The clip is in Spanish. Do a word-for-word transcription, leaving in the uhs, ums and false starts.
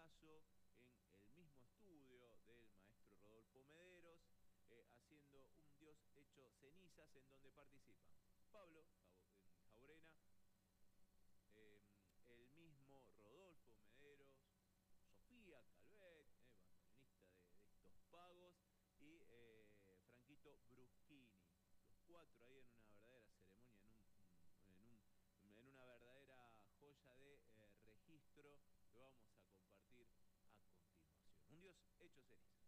caso en el mismo estudio del maestro Rodolfo Mederos, eh, haciendo un Dios hecho cenizas, en donde participan Pablo Jaurena, eh, el mismo Rodolfo Mederos, Sofía Calvet, eh, bandoneonista de, de estos pagos, y eh, Franquito Bruschini. Los cuatro ahí en una verdadera ceremonia, en, un, en, un, en una verdadera joya de eh, registro que vamos a compartir a continuación. Un Dios hecho ceniza.